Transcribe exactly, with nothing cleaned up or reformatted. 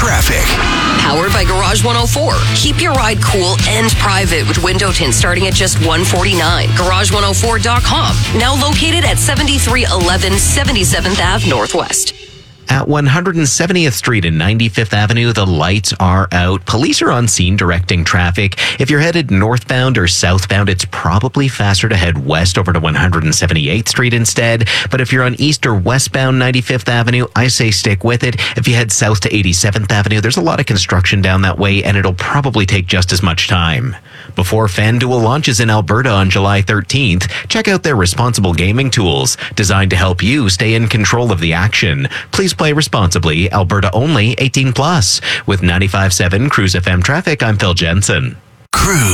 traffic. Powered by Garage one oh four. Keep your ride cool and private with window tint starting at just one hundred forty-nine dollars. garage one oh four dot com. Now located at seventy-three eleven seventy-seventh Avenue Northwest. At one hundred seventieth Street and ninety-fifth Avenue, the lights are out. Police are on scene directing traffic. If you're headed northbound or southbound, it's probably faster to head west over to one hundred seventy-eighth Street instead. But if you're on east or westbound ninety-fifth Avenue, I say stick with it. If you head south to eighty-seventh Avenue, there's a lot of construction down that way, and it'll probably take just as much time. Before FanDuel launches in Alberta on July thirteenth, check out their responsible gaming tools, designed to help you stay in control of the action. Please play responsibly. Alberta only, eighteen plus. With ninety-five point seven Cruise F M traffic, I'm Phil Jensen. Cruise.